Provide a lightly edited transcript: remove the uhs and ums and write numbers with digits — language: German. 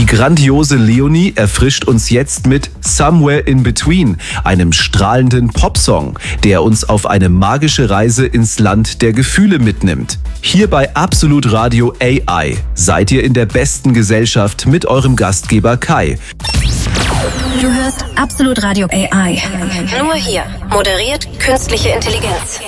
Die grandiose Leonie erfrischt uns jetzt mit Somewhere in Between, einem strahlenden Popsong, der uns auf eine magische Reise ins Land der Gefühle mitnimmt. Hier bei Absolut Radio AI seid ihr in der besten Gesellschaft mit eurem Gastgeber Kai. Du hörst Absolut Radio AI. Nur hier moderiert künstliche Intelligenz.